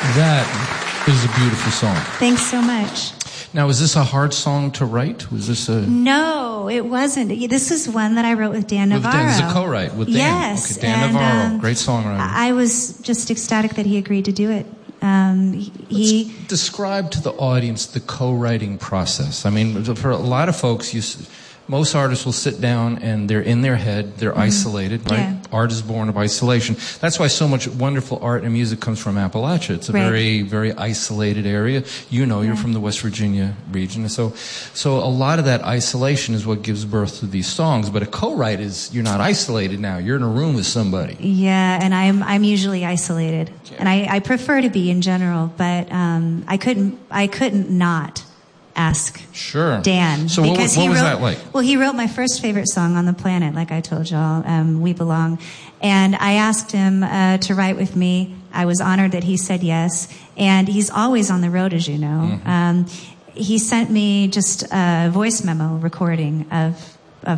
That is a beautiful song. Thanks so much. Now, is this a hard song to write? Was this a... No, it wasn't. This is one that I wrote with Dan Navarro. This is a co-write with Dan. Yes. Okay, Dan Navarro, great songwriter. I was just ecstatic that he agreed to do it. Let's describe to the audience the co-writing process. I mean, for a lot of folks, most artists will sit down and they're in their head, they're isolated, right? Yeah. Art is born of isolation. That's why so much wonderful art and music comes from Appalachia. It's a very, very isolated area. You know, you're from the West Virginia region. So a lot of that isolation is what gives birth to these songs. But a co-write is, you're not isolated now. You're in a room with somebody. Yeah, and I'm usually isolated. Yeah. And I prefer to be in general, but I couldn't not ask Dan. So what was that like? Well, he wrote my first favorite song on the planet, like I told y'all, We Belong. And I asked him to write with me. I was honored that he said yes. And he's always on the road, as you know. Mm-hmm. He sent me just a voice memo recording of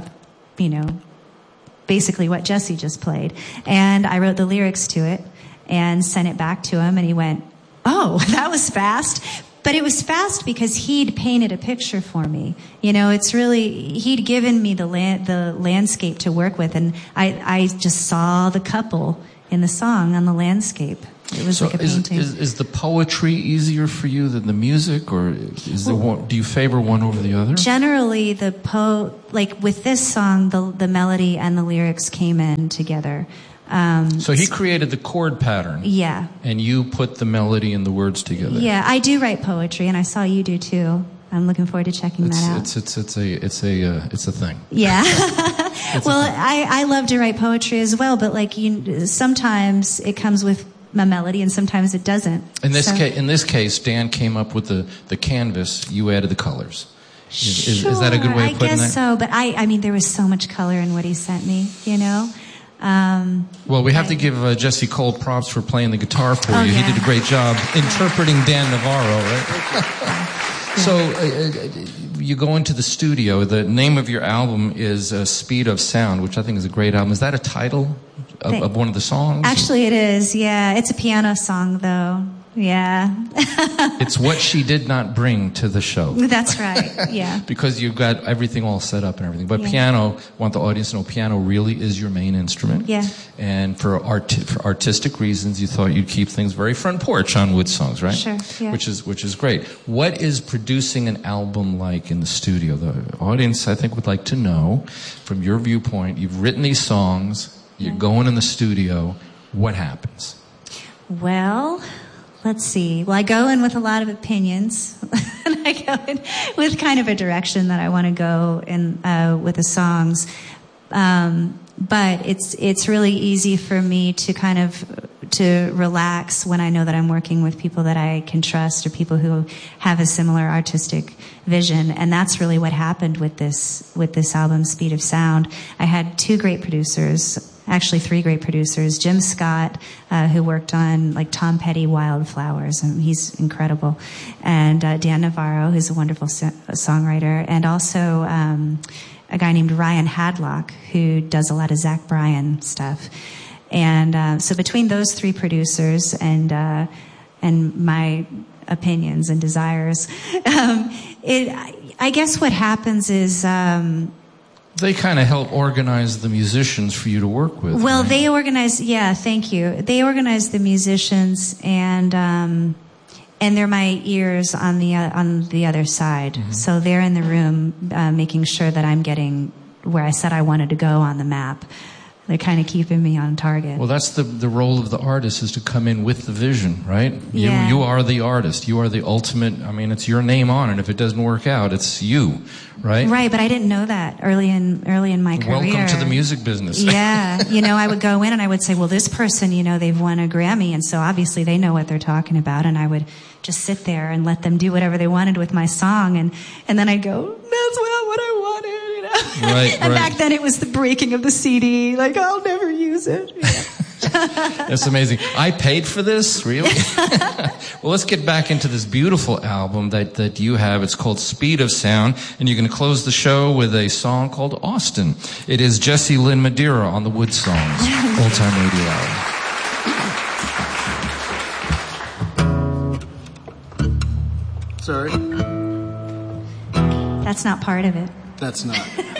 basically what Jesse just played. And I wrote the lyrics to it and sent it back to him. And he went, "Oh, that was fast." But it was fast because he'd painted a picture for me. You know, he'd given me the landscape to work with, and I just saw the couple in the song on the landscape. It was like a painting. Is the poetry easier for you than the music, or do you favor one over the other? Generally, like with this song, the melody and the lyrics came in together. So he created the chord pattern. Yeah. And you put the melody and the words together. Yeah, I do write poetry, and I saw you do too. I'm looking forward to checking that out. It's a thing. Yeah. Well, I love to write poetry as well, but sometimes it comes with a melody and sometimes it doesn't. In this case, Dan came up with the canvas. You added the colors. Is that a good way of putting that? I guess so, but I mean, there was so much color in what he sent me, you know? Well, we have to give Jesse Cole props for playing the guitar for you. Yeah. He did a great job interpreting Dan Navarro, right? So you go into the studio. The name of your album is Speed of Sound, which I think is a great album. Is that a title of one of the songs? Actually, it is, yeah. It's a piano song, though. Yeah. It's what she did not bring to the show. That's right, yeah. Because you've got everything all set up and everything. But piano, I want the audience to know, piano really is your main instrument. Yeah. And for artistic reasons, you thought you'd keep things very front porch on Wood songs, right? Sure, yeah. Which is great. What is producing an album like in the studio? The audience, I think, would like to know, from your viewpoint, you've written these songs, you're going in the studio, what happens? Well, let's see. Well, I go in with a lot of opinions, and I go in with kind of a direction that I want to go in with the songs. But it's really easy for me to relax when I know that I'm working with people that I can trust or people who have a similar artistic vision. And that's really what happened with this album, Speed of Sound. I had two great producers. Actually, three great producers. Jim Scott, who worked on like Tom Petty, Wildflowers, and he's incredible. And Dan Navarro, who's a wonderful songwriter. And also a guy named Ryan Hadlock, who does a lot of Zach Bryan stuff. And so between those three producers and my opinions and desires, I guess what happens is... they kind of help organize the musicians for you to work with. Well, right? they organize, thank you. They organize the musicians, and they're my ears on the other side. Mm-hmm. So they're in the room making sure that I'm getting where I said I wanted to go on the map. They're kind of keeping me on target. Well, that's the role of the artist, is to come in with the vision, right? Yeah. You are the artist. You are the ultimate. I mean, it's your name on it. If it doesn't work out, it's you, right? Right, but I didn't know that early in my career. Welcome to the music business. Yeah, I would go in and I would say, well, this person, they've won a Grammy, and so obviously they know what they're talking about, and I would just sit there and let them do whatever they wanted with my song, and then I'd go, that's not what I wanted. Right, and back then it was the breaking of the CD. Like, I'll never use it. That's amazing. I paid for this? Really? Well, let's get back into this beautiful album that you have. It's called Speed of Sound, and you're going to close the show with a song called Austin. It is Jessie Lynn Madeira on the Wood Songs, Old Time Radio Hour. Sorry. That's not part of it. That's not.